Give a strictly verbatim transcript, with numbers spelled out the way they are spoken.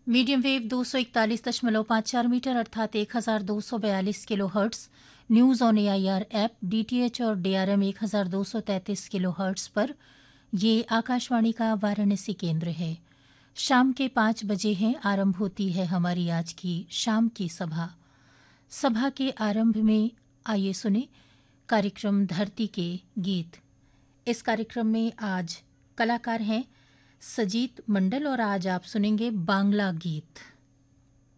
Medium wave दो सौ इकतालीस दशमलव पाँच चार मीटर अर्थात एक हज़ार दो सौ बयालीस kilo hertz, news on AIR app, DTH और डीआरएम एक हज़ार दो सौ तैंतीस किलो हर्ट्स पर ये आकाशवाणी का वाराणसी केंद्र है। शाम के पाँच बजे हैं, आरंभ होती है हमारी आज की शाम की सभा। सभा के आरंभ में आइए सुने कार्यक्रम धरती के गीत। इस कार्यक्रम में आज कलाकार हैं सजीत मंडल और आज आप सुनेंगे बांग्ला गीत।